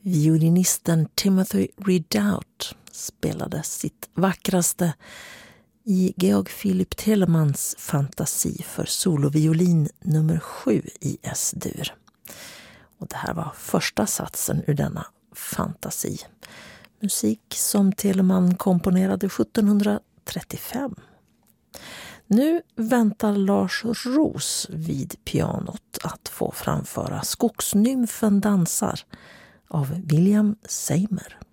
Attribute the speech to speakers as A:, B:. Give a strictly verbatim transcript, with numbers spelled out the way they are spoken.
A: Violinisten Timothy Redoubt spelade sitt vackraste i Georg Philipp Telemans fantasi för soloviolin nummer sju i S-dur. Och det här var första satsen ur denna fantasi. Musik som Telemann komponerade sjuttonhundratrettiofem. Nu väntar Lars Roos vid pianot att få framföra Skogsnymfen dansar av William Seymour.